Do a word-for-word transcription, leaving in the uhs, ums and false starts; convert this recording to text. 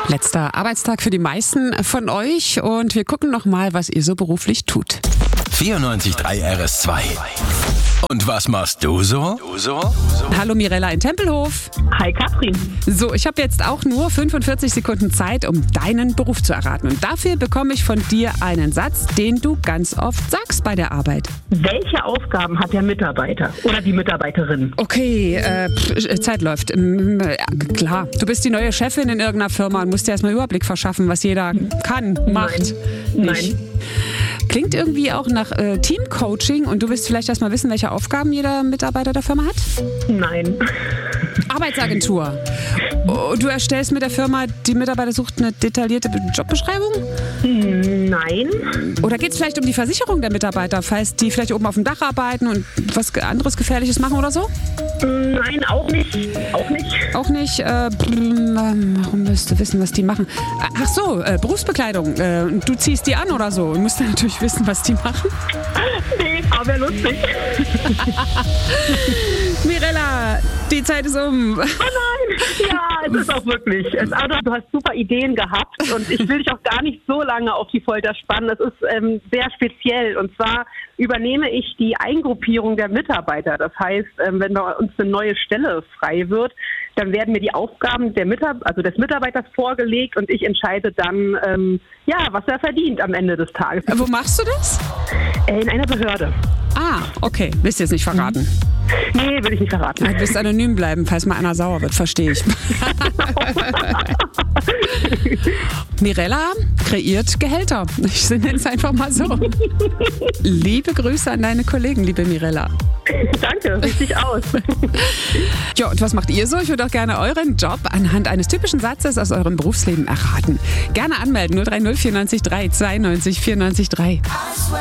Letzter Arbeitstag für die meisten von euch und wir gucken noch mal, was ihr so beruflich tut. vierundneunzig Komma drei R S zwei. Und was machst du so? Du so? Hallo Mirella in Tempelhof. Hi Katrin. So, ich habe jetzt auch nur fünfundvierzig Sekunden Zeit, um deinen Beruf zu erraten. Und dafür bekomme ich von dir einen Satz, den du ganz oft sagst bei der Arbeit. Welche Aufgaben hat der Mitarbeiter oder die Mitarbeiterin? Okay, äh, pff, Zeit läuft. Ähm, äh, klar, du bist die neue Chefin in irgendeiner Firma und musst dir erstmal Überblick verschaffen, was jeder kann, macht. Nein. Nicht. Nein. Klingt irgendwie auch nach äh, Teamcoaching und du willst vielleicht erstmal wissen, welche Aufgaben jeder Mitarbeiter der Firma hat? Nein. Arbeitsagentur. Oh, du erstellst mit der Firma, die Mitarbeiter sucht eine detaillierte Jobbeschreibung? Nein. Oder geht es vielleicht um die Versicherung der Mitarbeiter, falls die vielleicht oben auf dem Dach arbeiten und was anderes Gefährliches machen oder so? Nein, auch nicht. Auch nicht. Auch nicht. Äh, warum müsst du wissen, was die machen? Ach so, äh, Berufsbekleidung. Äh, du ziehst die an oder so. Du musst dann natürlich wissen, was die machen. Nee, aber lustig. Mirella, die Zeit ist um. Oh nein! Ja, es ist auch wirklich. Es, also, du hast super Ideen gehabt und ich will dich auch gar nicht so lange auf die Folter spannen. Es ist ähm, sehr speziell und zwar übernehme ich die Eingruppierung der Mitarbeiter. Das heißt, ähm, wenn bei uns eine neue Stelle frei wird, dann werden mir die Aufgaben der Mitab- also des Mitarbeiters vorgelegt und ich entscheide dann, ähm, ja, was er verdient am Ende des Tages. Wo machst du das? Äh, in einer Behörde. Ah, okay. Willst du jetzt nicht verraten? Nee, will ich nicht verraten. Du wirst anonym bleiben, falls mal einer sauer wird, verstehe ich. Mirella kreiert Gehälter. Ich nenne es einfach mal so. Liebe Grüße an deine Kollegen, liebe Mirella. Danke, richtig aus. Ja, und was macht ihr so? Ich würde auch gerne euren Job anhand eines typischen Satzes aus eurem Berufsleben erraten. Gerne anmelden, null drei null vierundneunzig drei zweiundneunzig vierundneunzig drei.